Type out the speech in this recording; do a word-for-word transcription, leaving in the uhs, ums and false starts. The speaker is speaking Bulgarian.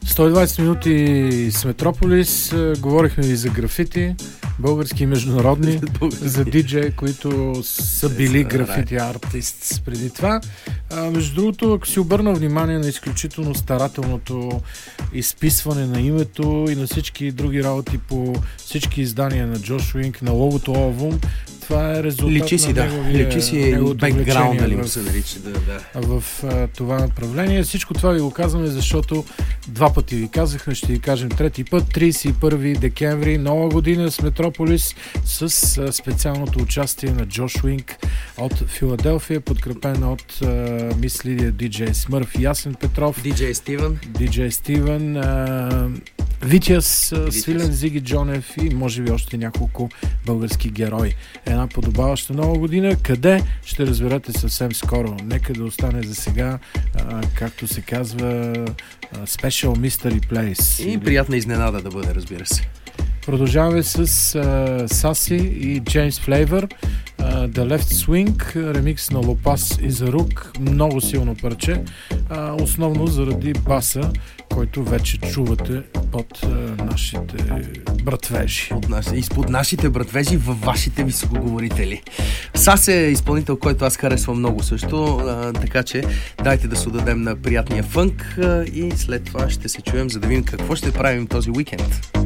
сто и двайсет минути с Метрополис. Говорихме и за графити, български и международни, за диджеи, които са били графити артист преди това. А, между другото, ако си обърна внимание на изключително старателното изписване на името и на всички други работи по всички издания на Джош Уинк, на логото албум, това е резултат личи си, на да. неговия, личи си бекграунд, нали му се нарича. Да, да. В а, това направление. Всичко това ви го казваме, защото два пъти ви казахме, ще ви кажем трети път. трийсет и първи декември, нова година с Метрополис, с а, специалното участие на Джош Уинк от Филаделфия, подкрепен от а, мис Лидия, диджей Смърф, Ясен Петров, диджей Стивен, диджей Стивен, а, Витяс, Свилен, Зиги Джонев и може би още няколко български герои. Една подобаваща нова година, къде ще разберете съвсем скоро. Нека да остане за сега, а, както се казва, а, Special Mystery Place. И приятна изненада да бъде, разбира се. Продължаваме с а, Саси и Джеймс Флейвър, uh, The Left Swing, ремикс на Лопас и Зарук. Много силно парче, uh, основно заради баса, който вече чувате под uh, нашите братвежи. От наши, изпод нашите братвежи във вашите високоговорители. Сас е изпълнител, който аз харесвам много също, а, така че дайте да се отдадем на приятния фънк а, и след това ще се чуем, за да видим какво ще правим този уикенд.